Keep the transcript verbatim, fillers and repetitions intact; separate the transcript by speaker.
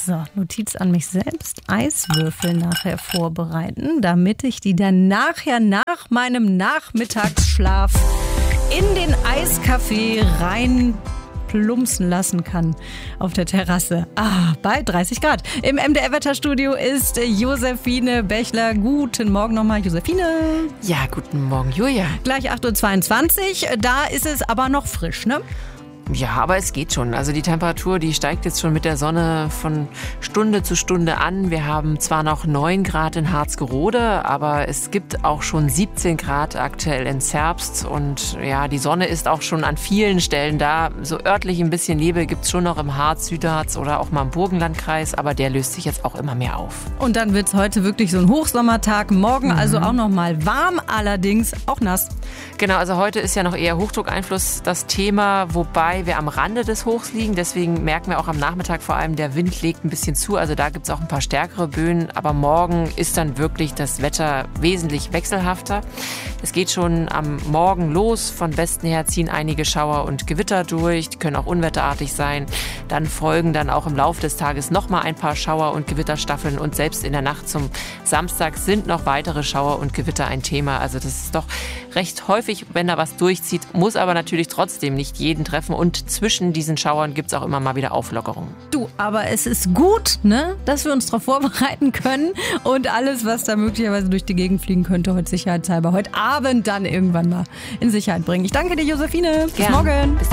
Speaker 1: So, Notiz an mich selbst. Eiswürfel nachher vorbereiten, damit ich die dann nachher nach meinem Nachmittagsschlaf in den Eiskaffee rein plumpsen lassen kann auf der Terrasse. Ah, bei dreißig Grad. Im M D R-Wetterstudio ist Josephine Bechler. Guten Morgen nochmal, Josephine.
Speaker 2: Ja, guten Morgen, Julia.
Speaker 1: Gleich acht Uhr zweiundzwanzig. Da ist es aber noch frisch, ne?
Speaker 2: Ja, aber es geht schon. Also die Temperatur, die steigt jetzt schon mit der Sonne von Stunde zu Stunde an. Wir haben zwar noch neun Grad in Harzgerode, aber es gibt auch schon siebzehn Grad aktuell in Zerbst. Und ja, die Sonne ist auch schon an vielen Stellen da. So örtlich ein bisschen Nebel gibt es schon noch im Harz, Südharz oder auch mal im Burgenlandkreis. Aber der löst sich jetzt auch immer mehr auf.
Speaker 1: Und dann wird es heute wirklich so ein Hochsommertag. Morgen mhm. also auch noch mal warm, allerdings auch nass.
Speaker 2: Genau, also heute ist ja noch eher Hochdruckeinfluss das Thema, wobei wir am Rande des Hochs liegen. Deswegen merken wir auch am Nachmittag vor allem, der Wind legt ein bisschen zu. Also da gibt es auch ein paar stärkere Böen. Aber morgen ist dann wirklich das Wetter wesentlich wechselhafter. Es geht schon am Morgen los. Von Westen her ziehen einige Schauer und Gewitter durch. Die können auch unwetterartig sein. Dann folgen dann auch im Laufe des Tages nochmal ein paar Schauer- und Gewitterstaffeln. Und selbst in der Nacht zum Samstag sind noch weitere Schauer und Gewitter ein Thema. Also das ist doch recht häufig, wenn da was durchzieht. Muss aber natürlich trotzdem nicht jeden treffen. Und zwischen diesen Schauern gibt es auch immer mal wieder Auflockerungen.
Speaker 1: Du, aber es ist gut, ne, dass wir uns darauf vorbereiten können und alles, was da möglicherweise durch die Gegend fliegen könnte, heute sicherheitshalber heute Abend dann irgendwann mal in Sicherheit bringen. Ich danke dir, Josephine. Bis
Speaker 2: Gern.
Speaker 1: morgen.
Speaker 2: Bis